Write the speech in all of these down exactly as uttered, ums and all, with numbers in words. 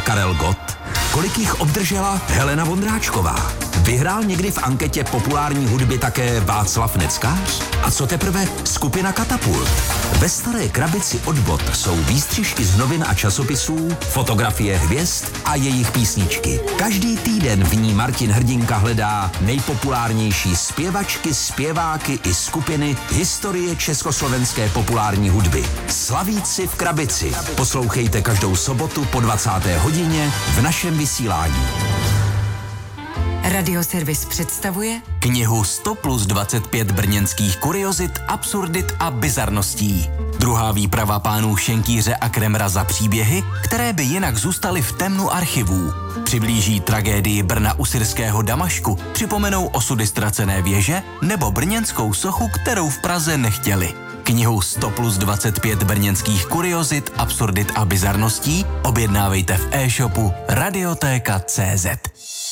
Karel Gott? Kolik jich obdržela Helena Vondráčková? Vyhrál někdy v anketě populární hudby také Václav Neckář? A co teprve skupina Katapult? Ve staré krabici od Bot jsou výstřižky z novin a časopisů, fotografie hvězd a jejich písničky. Každý týden v ní Martin Hrdinka hledá nejpopulárnější zpěvačky, zpěváky i skupiny historie československé populární hudby. Slavíci v krabici. Poslouchejte každou sobotu po dvacáté hodině v našem vysílání. Radioservis představuje knihu sto plus dvacet pět brněnských kuriozit, absurdit a bizarností. Druhá výprava pánů Šenkýře a Kremra za příběhy, které by jinak zůstaly v temnu archivů. Přiblíží tragédii Brna u syrského Damašku, připomenou osudy ztracené věže nebo brněnskou sochu, kterou v Praze nechtěli. Knihu sto plus dvacet pět brněnských kuriozit, absurdit a bizarností objednávejte v e-shopu radiotéka tečka cé zet.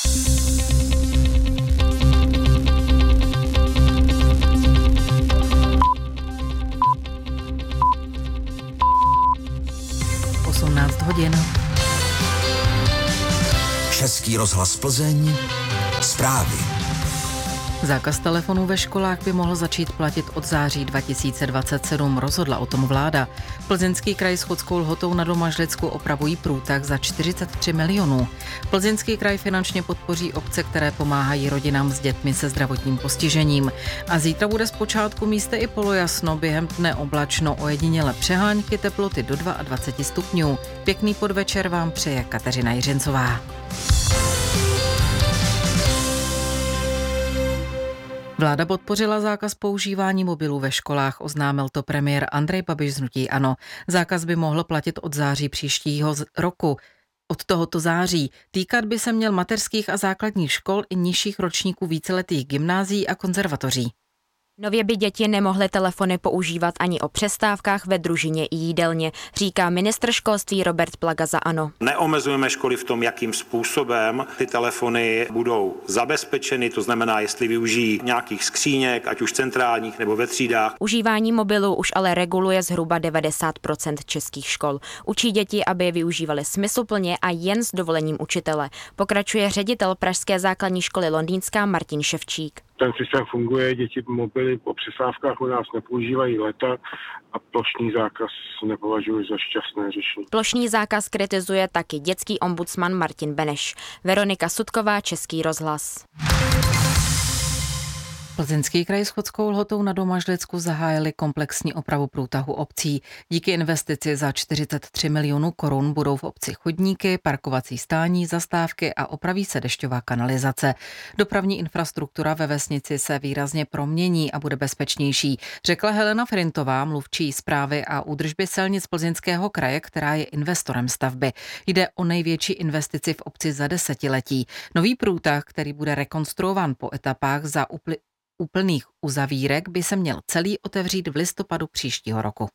osmnáct hodin. Český rozhlas Plzeň. Zprávy. Zákaz telefonů ve školách by mohl začít platit od září dva tisíce dvacet sedm, rozhodla o tom vláda. Plzeňský kraj s Chodskou Lhotou na Domažlicku opravují průtah za čtyřicet tři milionů. Plzeňský kraj finančně podpoří obce, které pomáhají rodinám s dětmi se zdravotním postižením. A zítra bude zpočátku místy i polojasno, během dne oblačno, ojediněle přehánky, teploty do dvacet dva stupňů. Pěkný podvečer vám přeje Kateřina Jiřincová. Vláda podpořila zákaz používání mobilů ve školách, oznámil to premiér Andrej Babiš z hnutí ANO. Zákaz by mohl platit od září příštího roku. Od tohoto září týkat by se měl mateřských a základních škol i nižších ročníků víceletých gymnázií a konzervatoří. Nově by děti nemohly telefony používat ani o přestávkách ve družině i jídelně, říká ministr školství Robert Plaga za ANO. Neomezujeme školy v tom, jakým způsobem ty telefony budou zabezpečeny, to znamená, jestli využijí nějakých skříněk, ať už centrálních nebo ve třídách. Užívání mobilů už ale reguluje zhruba devadesát procent českých škol. Učí děti, aby je využívali smysluplně a jen s dovolením učitele. Pokračuje ředitel Pražské základní školy Londýnská Martin Ševčík. Ten systém funguje, děti mobily po přestávkách u nás nepoužívají léta a plošný zákaz nepovažuji za šťastné řešení. Plošný zákaz kritizuje taky dětský ombudsman Martin Beneš. Veronika Sudková, Český rozhlas. Plzeňský kraj s Chodskou Lhotou na Domažlicku zahájili komplexní opravu průtahu obcí. Díky investici za čtyřicet tři milionů korun budou v obci chodníky, parkovací stání, zastávky a opraví se dešťová kanalizace. Dopravní infrastruktura ve vesnici se výrazně promění a bude bezpečnější, řekla Helena Frintová, mluvčí správy a údržby silnic Plzeňského kraje, která je investorem stavby. Jde o největší investici v obci za desetiletí. Nový průtah, který bude rekonstruován po etapách za upl- úplných uzavírek, by se měl celý otevřít v listopadu příštího roku.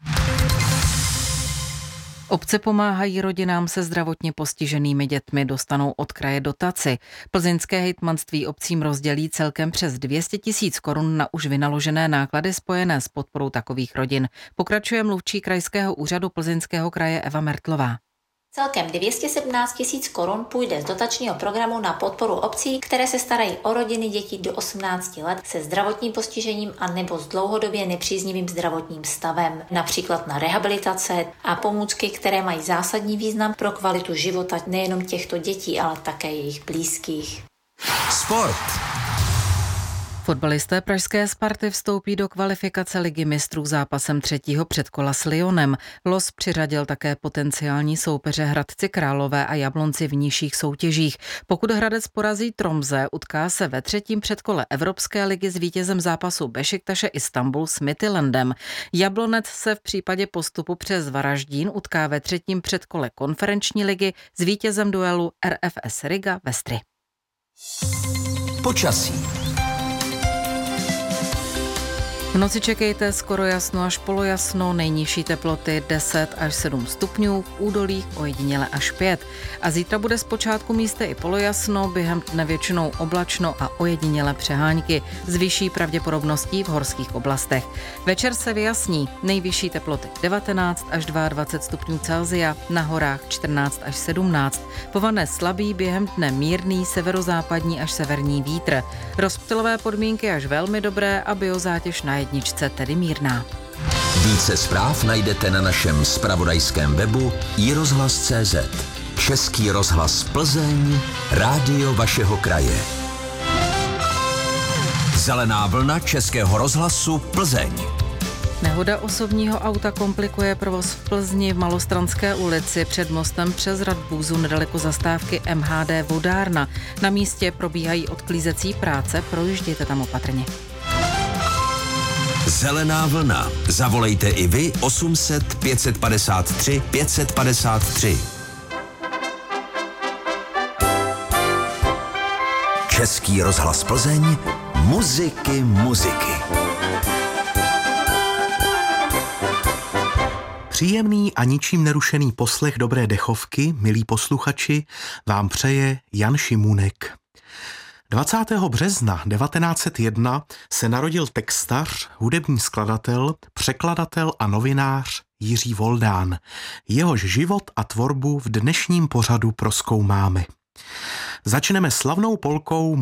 Obce pomáhají rodinám se zdravotně postiženými dětmi, dostanou od kraje dotaci. Plzeňské hejtmanství obcím rozdělí celkem přes dvě stě tisíc korun na už vynaložené náklady spojené s podporou takových rodin. Pokračuje mluvčí krajského úřadu Plzeňského kraje Eva Mertlová. Celkem dvě stě sedmnáct tisíc korun půjde z dotačního programu na podporu obcí, které se starají o rodiny dětí do osmnácti let se zdravotním postižením a nebo s dlouhodobě nepříznivým zdravotním stavem, například na rehabilitace a pomůcky, které mají zásadní význam pro kvalitu života nejenom těchto dětí, ale také jejich blízkých. Sport. Fotbalisté pražské Sparty vstoupí do kvalifikace Ligy mistrů zápasem třetího předkola s Lyonem. Los přiřadil také potenciální soupeře Hradci Králové a Jablonci v nižších soutěžích. Pokud Hradec porazí Tromze, utká se ve třetím předkole Evropské ligy s vítězem zápasu Bešiktaše Istanbul s Midtjyllandem. Jablonec se v případě postupu přes Varaždín utká ve třetím předkole konferenční ligy s vítězem duelu R F S Riga Vestry. Počasí. V noci čekejte skoro jasno až polojasno, nejnižší teploty deset až sedm stupňů, v údolích ojediněle až pět. A zítra bude zpočátku místy i polojasno, během dne většinou oblačno a ojediněle přehánky s vyšší pravděpodobností v horských oblastech. Večer se vyjasní, nejvyšší teploty devatenáct až dvacet dva stupňů Celsia, na horách čtrnáct až sedmnáct. Povane slabý, během dne mírný severozápadní až severní vítr. Rozptylové podmínky až velmi dobré a biozátěž na jedničce tedy mírná. Více zpráv najdete na našem zpravodajském webu i rozhlas tečka cé zet. Český rozhlas Plzeň, rádio vašeho kraje. Zelená vlna Českého rozhlasu Plzeň. Nehoda osobního auta komplikuje provoz v Plzni v Malostranské ulici před mostem přes Radbůzu nedaleko zastávky M H D Vodárna. Na místě probíhají odklízecí práce, projíždějte tam opatrně. Zelená vlna. Zavolejte i vy osm set pět padesát tři pět padesát tři. Český rozhlas Plzeň. Muziky, muziky. Příjemný a ničím nerušený poslech dobré dechovky, milí posluchači, vám přeje Jan Šimůnek. dvacátého března devatenáct set jedna se narodil textař, hudební skladatel, překladatel a novinář Jiří Voldán. Jehož život a tvorbu v dnešním pořadu prozkoumáme. Začneme slavnou polkou